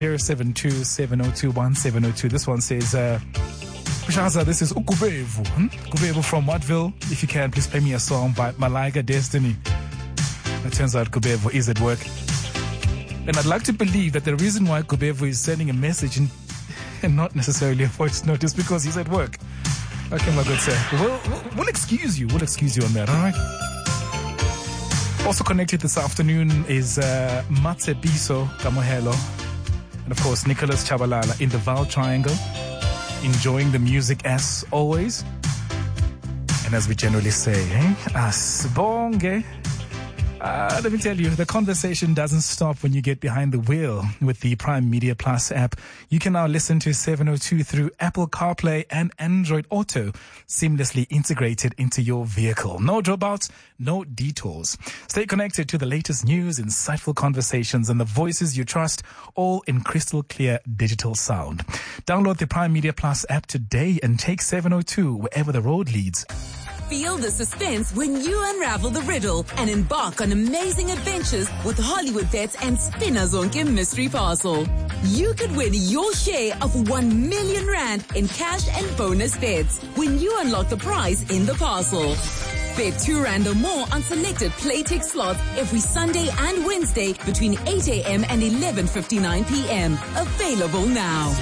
072-702-1702. This one says, Pushaza, this is Ukubevu. Ukubevu from Wattville. If you can, please play me a song by Malaika Destiny. It turns out Kubevu is at work. And I'd like to believe that the reason why Kubevu is sending a message and not necessarily a voice note is because he's at work. Okay, my good sir. We'll excuse you. We'll excuse you on that, all right? Also connected this afternoon is Matsebiso Kamohelo. And of course, Nicholas Chabalala in the Val Triangle, enjoying the music as always. And as we generally say, Asibonge. Let me tell you, the conversation doesn't stop when you get behind the wheel with the Prime Media Plus app. You can now listen to 702 through Apple CarPlay and Android Auto, seamlessly integrated into your vehicle. No dropouts, no detours. Stay connected to the latest news, insightful conversations, and the voices you trust, all in crystal clear digital sound. Download the Prime Media Plus app today and take 702 wherever the road leads. Feel the suspense when you unravel the riddle and embark on amazing adventures with Hollywood Bets and Spinner Zonke Mystery Parcel. You could win your share of 1 million rand in cash and bonus bets when you unlock the prize in the parcel. Bet 2 rand or more on selected Playtech slots every Sunday and Wednesday between 8 a.m. and 11:59 p.m. Available now.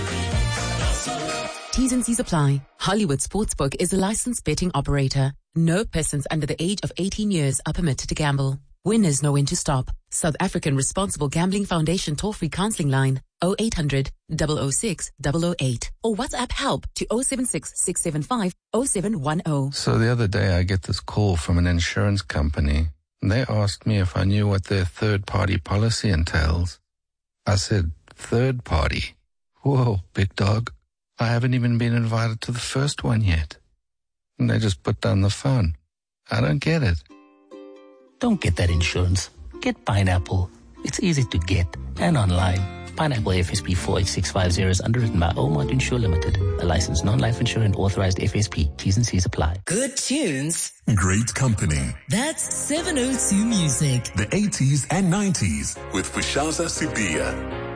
T's and C's apply. Hollywood Sportsbook is a licensed betting operator. No persons under the age of 18 years are permitted to gamble. Winners know when to stop. South African Responsible Gambling Foundation toll-free counseling line 0800 006 008 or WhatsApp help to 076 675 0710. So the other day I get this call from an insurance company and they asked me if I knew what their third-party policy entails. I said, third party? Whoa, big dog. I haven't even been invited to the first one yet. And they just put down the phone. I don't get it. Don't get that insurance. Get Pineapple. It's easy to get and online. Pineapple FSP 48650 is underwritten by Omart Insure Limited, a licensed non-life insurer and authorized FSP. T's and C's apply. Good tunes. Great company. That's 702 Music. The 80s and 90s with Pushaza Sibia.